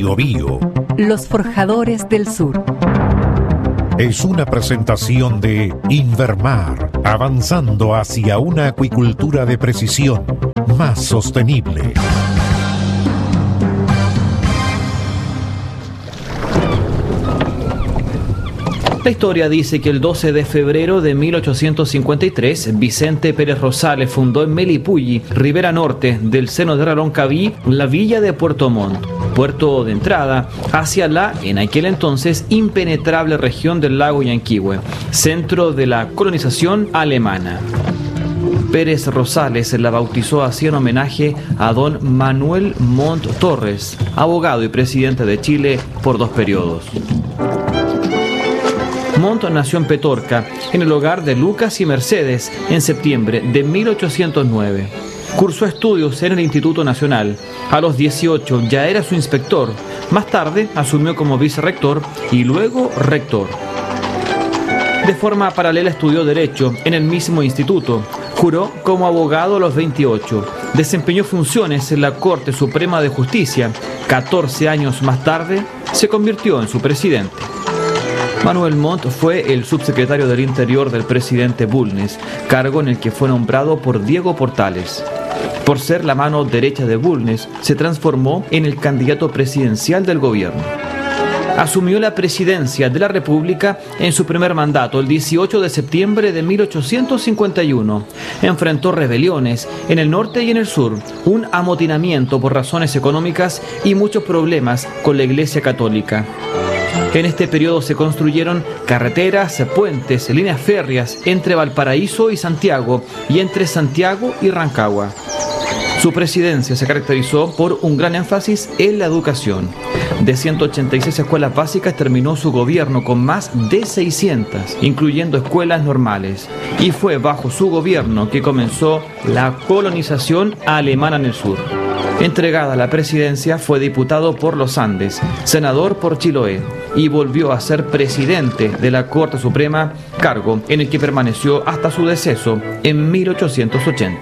Biobío. Los Forjadores del Sur. Es una presentación de Invermar, avanzando hacia una acuicultura de precisión más sostenible. La historia dice que el 12 de febrero de 1853, Vicente Pérez Rosales fundó en Melipulli, Ribera Norte del seno de Raroncaví, la villa de Puerto Montt, puerto de entrada hacia la, en aquel entonces, impenetrable región del lago Yanquihue, centro de la colonización alemana. Pérez Rosales la bautizó así en homenaje a don Manuel Montt Torres, abogado y presidente de Chile por 2 periodos. Montt nació en Petorca, en el hogar de Lucas y Mercedes, en septiembre de 1809. Cursó estudios en el Instituto Nacional. A los 18 ya era su inspector. Más tarde asumió como vicerrector y luego rector. De forma paralela estudió Derecho en el mismo instituto. Juró como abogado a los 28. Desempeñó funciones en la Corte Suprema de Justicia. 14 años más tarde se convirtió en su presidente. Manuel Montt fue el subsecretario del Interior del presidente Bulnes, cargo en el que fue nombrado por Diego Portales. Por ser la mano derecha de Bulnes, se transformó en el candidato presidencial del gobierno. Asumió la presidencia de la República en su primer mandato el 18 de septiembre de 1851. Enfrentó rebeliones en el norte y en el sur, un amotinamiento por razones económicas y muchos problemas con la Iglesia Católica. En este periodo se construyeron carreteras, puentes, líneas férreas entre Valparaíso y Santiago y entre Santiago y Rancagua. Su presidencia se caracterizó por un gran énfasis en la educación. De 186 escuelas básicas terminó su gobierno con más de 600, incluyendo escuelas normales. Y fue bajo su gobierno que comenzó la colonización alemana en el sur. Entregada la presidencia, fue diputado por los Andes, senador por Chiloé y volvió a ser presidente de la Corte Suprema, cargo en el que permaneció hasta su deceso en 1880.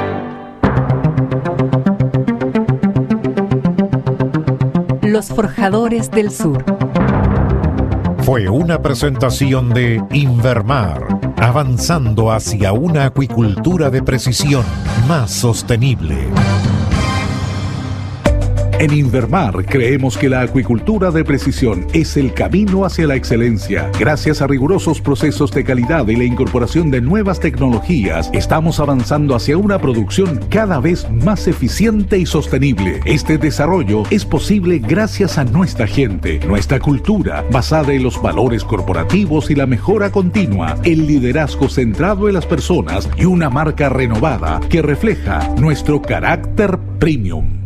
Los Forjadores del Sur. Fue una presentación de Invermar, avanzando hacia una acuicultura de precisión más sostenible. En Invermar creemos que la acuicultura de precisión es el camino hacia la excelencia. Gracias a rigurosos procesos de calidad y la incorporación de nuevas tecnologías, estamos avanzando hacia una producción cada vez más eficiente y sostenible. Este desarrollo es posible gracias a nuestra gente, nuestra cultura, basada en los valores corporativos y la mejora continua, el liderazgo centrado en las personas y una marca renovada que refleja nuestro carácter premium.